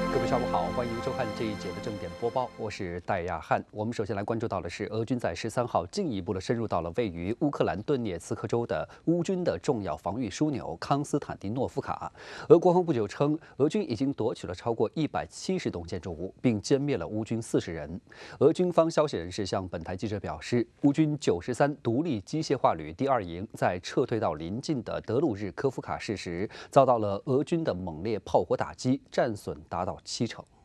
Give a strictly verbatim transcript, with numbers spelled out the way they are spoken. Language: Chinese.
各位下午好，欢迎收看这一节的正点播报，我是戴亚汉。我们首先来关注到的是，俄军在十三号进一步的深入到了位于乌克兰顿涅茨克州的乌军的重要防御枢纽康斯坦丁诺夫卡。俄国防部不久称，俄军已经夺取了超过一百七十栋建筑物，并歼灭了乌军四十人。俄军方消息人士向本台记者表示，乌军九十三独立机械化旅第二营在撤退到邻近的德鲁日科夫卡市时，遭到了俄军的猛烈炮火打击，战损达到七成。